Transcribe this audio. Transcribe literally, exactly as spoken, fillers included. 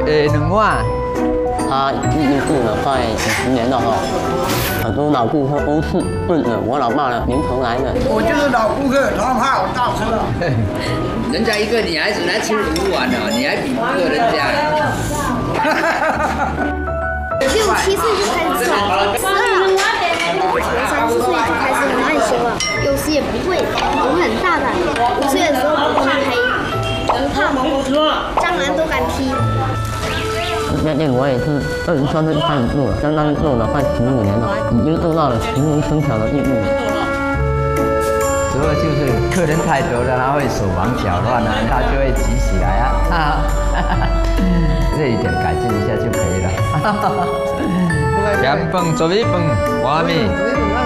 诶两碗。 他已经住了快几十年了哈，很多老顾客都是奔着我老爸的名头来的。 我就是老顾客，他怕我大吃了。 人家一个女孩子来吃五碗哦，你还比不过人家。 六七岁就开始吃了，十二三四岁就开始很害羞了，有时也不会，我很大胆。五岁的时候不怕黑，不怕毛，蟑螂都敢踢。 那店我也是二十三岁开始做了，相当于做了快十五年了，已经做到了形如生巧的地步了。 主要就是客人太多了，他会手忙脚乱啊，他就会急起来啊。这一点改进一下就可以了。咸饭、做米饭、碗面。